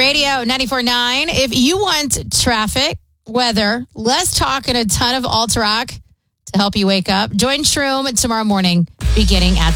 Radio 94.9. If you want traffic, weather, less talk, and a ton of alt rock to help you wake up, join Shroom tomorrow morning beginning at